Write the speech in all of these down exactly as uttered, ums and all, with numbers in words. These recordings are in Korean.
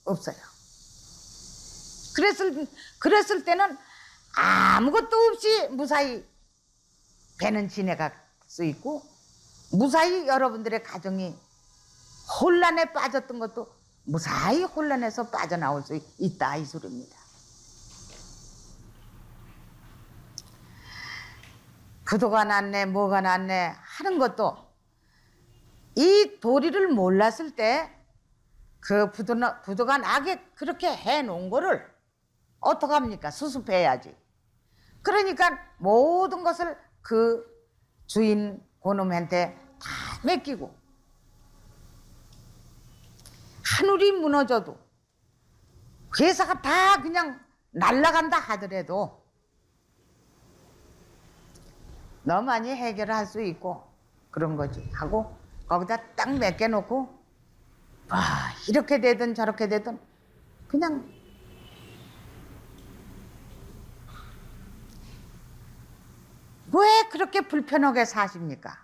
없어요. 그랬을, 그랬을 때는 아무것도 없이 무사히 배는 지내갈 수 있고, 무사히 여러분들의 가정이 혼란에 빠졌던 것도 무사히 혼란에서 빠져나올 수 있다, 이 소리입니다. 부도가 났네, 뭐가 났네 하는 것도 이 도리를 몰랐을 때 그 부도나, 부도가 나게 그렇게 해놓은 거를 어떡합니까? 수습해야지. 그러니까 모든 것을 그 주인 고놈한테 다 맡기고, 하늘이 무너져도 회사가 다 그냥 날아간다 하더라도 너만이 해결할 수 있고 그런 거지 하고 거기다 딱 맡겨놓고, 와, 이렇게 되든 저렇게 되든 그냥 왜 그렇게 불편하게 사십니까?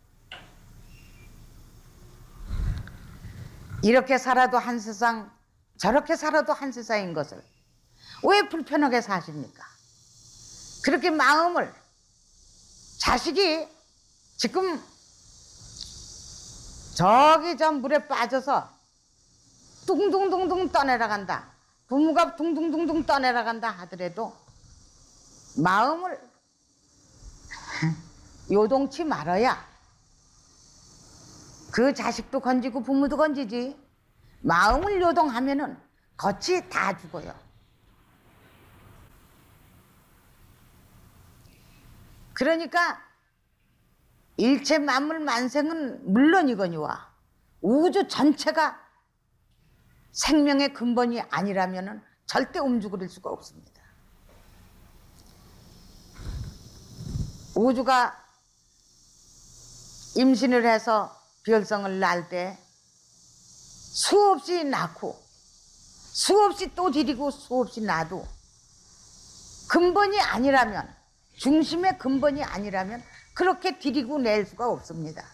이렇게 살아도 한 세상, 저렇게 살아도 한 세상인 것을 왜 불편하게 사십니까? 그렇게 마음을, 자식이 지금 저기 저 물에 빠져서 둥둥둥둥 떠내려간다, 부모가 둥둥둥둥 떠내려간다 하더라도 마음을 요동치 말아야 그 자식도 건지고 부모도 건지지. 마음을 요동하면은 겉이 다 죽어요. 그러니까 일체 만물 만생은 물론이거니와 우주 전체가 생명의 근본이 아니라면은 절대 움직일 수가 없습니다. 우주가 임신을 해서 별성을 낳을 때 수없이 낳고 수없이 또 들이고 수없이 낳아도 근본이 아니라면, 중심의 근본이 아니라면 그렇게 들이고 낼 수가 없습니다.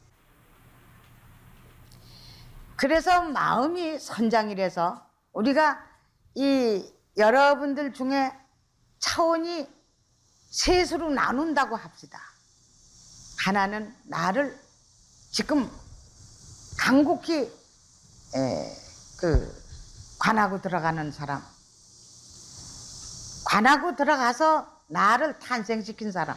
그래서 마음이 선장이라서 우리가 이 여러분들 중에 차원이 셋으로 나눈다고 합시다. 하나는 나를 지금 간곡히 에, 그 관하고 들어가는 사람, 관하고 들어가서 나를 탄생시킨 사람,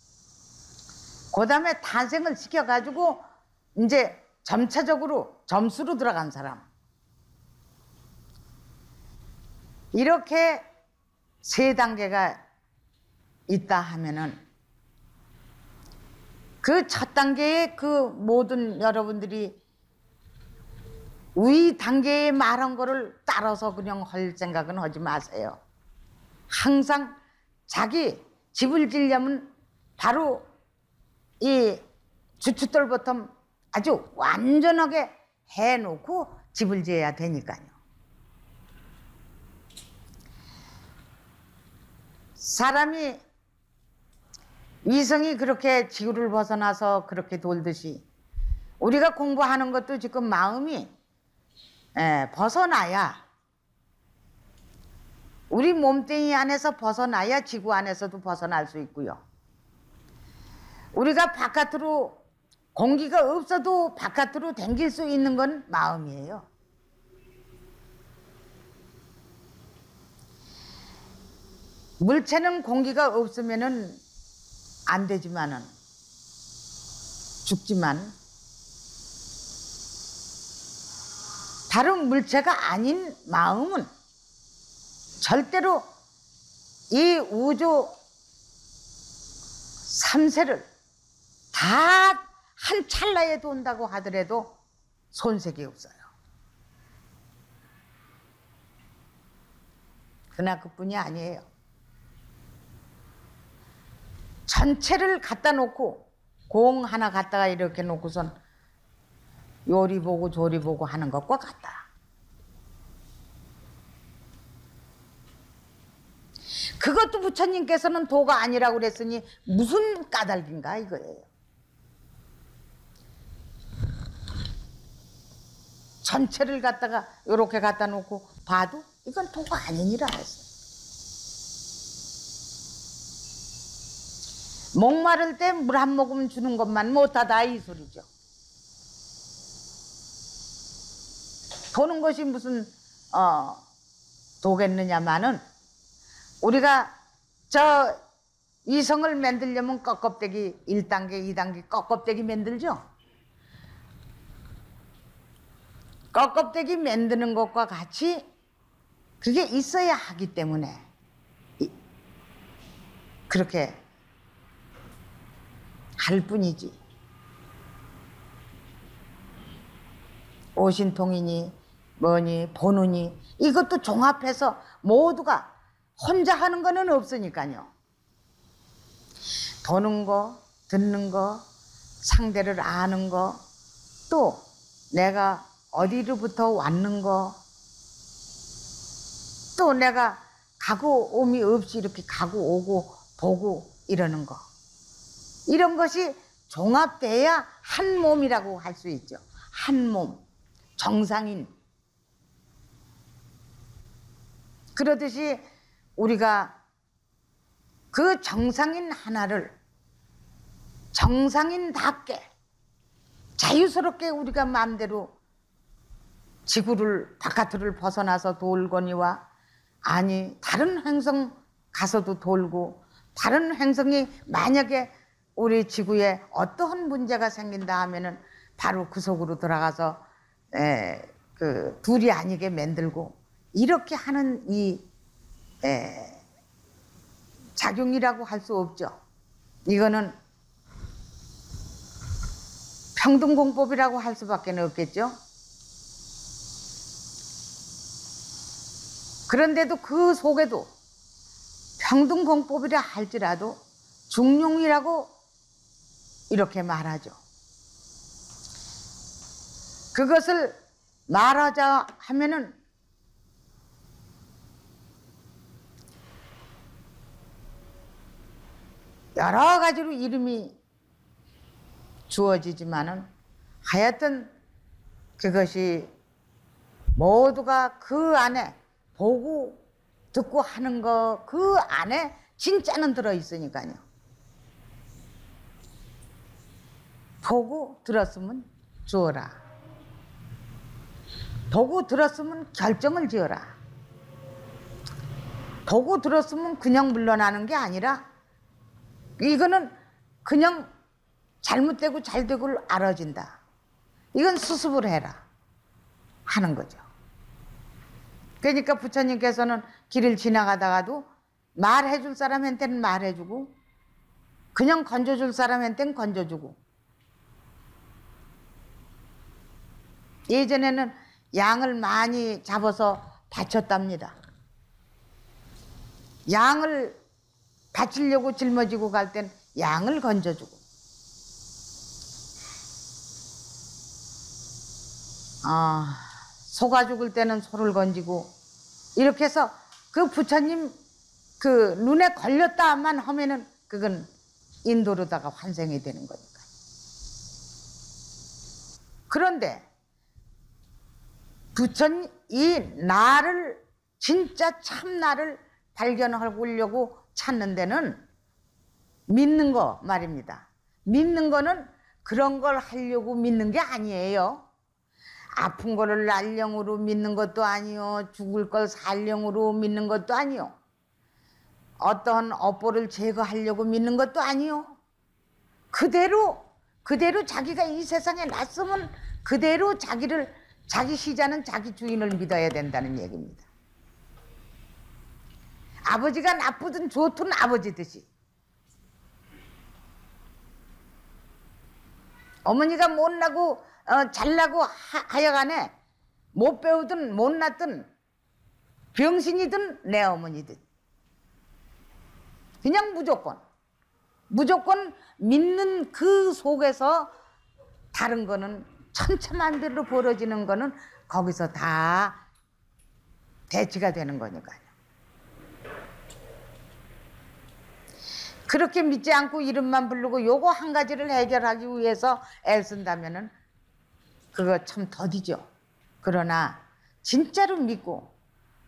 그 다음에 탄생을 시켜가지고 이제 점차적으로 점수로 들어간 사람, 이렇게 세 단계가 있다 하면은 그 첫 단계의 그 모든 여러분들이 위 단계에 말한 거를 따라서 그냥 할 생각은 하지 마세요. 항상 자기 집을 지려면 바로 이 주춧돌부터 아주 완전하게 해놓고 집을 지어야 되니까요. 사람이 위성이 그렇게 지구를 벗어나서 그렇게 돌듯이 우리가 공부하는 것도 지금 마음이 에, 벗어나야, 우리 몸뚱이 안에서 벗어나야 지구 안에서도 벗어날 수 있고요. 우리가 바깥으로, 공기가 없어도 바깥으로 댕길 수 있는 건 마음이에요. 물체는 공기가 없으면은 안 되지만은, 죽지만 다른 물체가 아닌 마음은 절대로 이 우주 삼세를 다 한 찰나에 돈다고 하더라도 손색이 없어요. 그나 그뿐이 아니에요. 전체를 갖다 놓고, 공 하나 갖다가 이렇게 놓고선 요리 보고 조리 보고 하는 것과 같다. 그것도 부처님께서는 도가 아니라고 그랬으니 무슨 까닭인가 이거예요. 전체를 갖다가 이렇게 갖다 놓고 봐도 이건 도가 아니니라 했어요. 목마를 때 물 한 모금 주는 것만 못하다 이 소리죠. 보는 것이 무슨 어, 도겠느냐마는 우리가 저 이성을 만들려면 꺾껍데기 일 단계, 이 단계 꺾껍데기 만들죠. 꺾껍데기 만드는 것과 같이 그게 있어야 하기 때문에 그렇게 할 뿐이지. 오신통이니 뭐니 보느니 이것도 종합해서 모두가 혼자 하는 거는 없으니까요. 보는 거, 듣는 거, 상대를 아는 거, 또 내가 어디로부터 왔는 거, 또 내가 가고 옴이 없이 이렇게 가고 오고 보고 이러는 거, 이런 것이 종합돼야 한 몸이라고 할 수 있죠. 한 몸, 정상인. 그러듯이 우리가 그 정상인 하나를 정상인답게 자유스럽게 우리가 마음대로 지구를 바깥을 벗어나서 돌거니와 아니 다른 행성 가서도 돌고 다른 행성이 만약에 우리 지구에 어떠한 문제가 생긴다 하면은 바로 그 속으로 들어가서 에, 그 둘이 아니게 만들고 이렇게 하는 이 에, 작용이라고 할 수 없죠. 이거는 평등공법이라고 할 수밖에 없겠죠. 그런데도 그 속에도 평등공법이라 할지라도 중용이라고 이렇게 말하죠. 그것을 말하자 하면은 여러 가지로 이름이 주어지지만은 하여튼 그것이 모두가 그 안에 보고 듣고 하는 거 그 안에 진짜는 들어있으니까요. 보고 들었으면 주어라. 보고 들었으면 결정을 지어라. 보고 들었으면 그냥 물러나는 게 아니라 이거는 그냥 잘못되고 잘되고를 알아진다. 이건 수습을 해라 하는 거죠. 그러니까 부처님께서는 길을 지나가다가도 말해줄 사람한테는 말해주고 그냥 건져줄 사람한테는 건져주고 예전에는 양을 많이 잡아서 바쳤답니다. 양을 바치려고 짊어지고 갈 땐 양을 건져주고 아, 소가 죽을 때는 소를 건지고 이렇게 해서 그 부처님 그 눈에 걸렸다만 하면은 그건 인도로다가 환생이 되는 거니까. 그런데 부처님 이 나를 진짜 참 나를 발견하려고 찾는 데는 믿는 거 말입니다. 믿는 거는 그런 걸 하려고 믿는 게 아니에요. 아픈 거를 날령으로 믿는 것도 아니요. 죽을 걸 살령으로 믿는 것도 아니요. 어떤 업보를 제거하려고 믿는 것도 아니요. 그대로 그대로 자기가 이 세상에 났으면 그대로 자기를 자기 시자는 자기 주인을 믿어야 된다는 얘기입니다. 아버지가 나쁘든 좋든 아버지듯이 어머니가 못나고 어, 잘나고 하, 하여간에 못 배우든 못났든 병신이든 내 어머니든 그냥 무조건 무조건 믿는 그 속에서 다른 거는 천차만별로 벌어지는 거는 거기서 다 대치가 되는 거니까요. 그렇게 믿지 않고 이름만 부르고 요거 한 가지를 해결하기 위해서 애쓴다면은 그거 참 더디죠. 그 그러나 진짜로 믿고